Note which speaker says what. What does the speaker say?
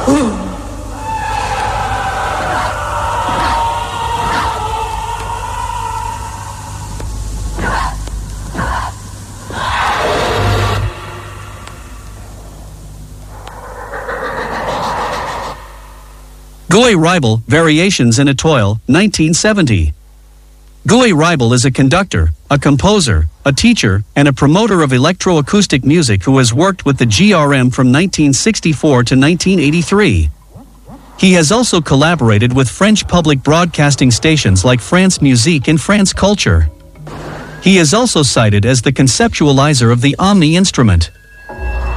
Speaker 1: Guy Reibel, Variations in Étoile, 1970. Guy Reibel is a conductor, a composer, a teacher, and a promoter of electroacoustic music who has worked with the GRM from 1964 to 1983. He has also collaborated with French public broadcasting stations like France Musique and France Culture. He is also cited as the conceptualizer of the Omni instrument.